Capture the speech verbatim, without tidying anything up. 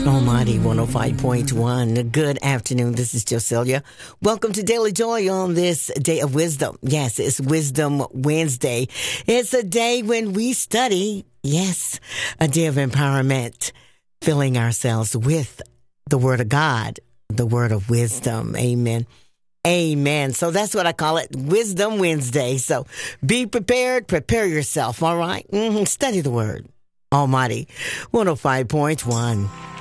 Almighty one oh five point one. Good afternoon. This is Joselia. Welcome to Daily Joy on this day of wisdom. Yes, it's Wisdom Wednesday. It's a day when we study, yes, a day of empowerment, filling ourselves with the Word of God, the Word of wisdom. Amen. Amen. So that's what I call it, Wisdom Wednesday. So be prepared, prepare yourself, all right? Mm-hmm. Study the Word. Almighty one oh five point one.